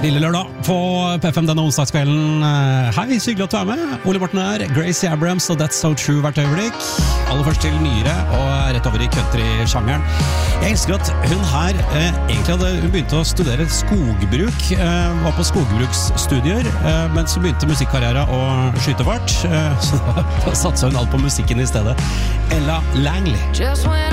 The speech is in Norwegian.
Lille lørdag på P5 denne onsdagskvelden. Hei, så hyggelig at du er med. Ole Morten her, Gracie Abrams og That's So True hvert øyeblikk. Aller først til nyere og rett over i country-sjangeren. Jeg elsker at hun her hun begynte å studere skogbruk, var på skogbruksstudier, men så begynte musikkarriere å skyte fart, så da satset hun alt på musikken i stedet. Ella Langley. Just when